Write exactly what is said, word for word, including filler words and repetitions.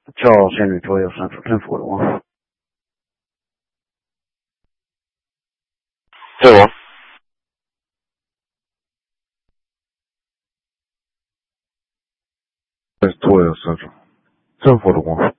叫仙女桌游三处政府的吗？对吗？ 对，桌游三处政府的吗？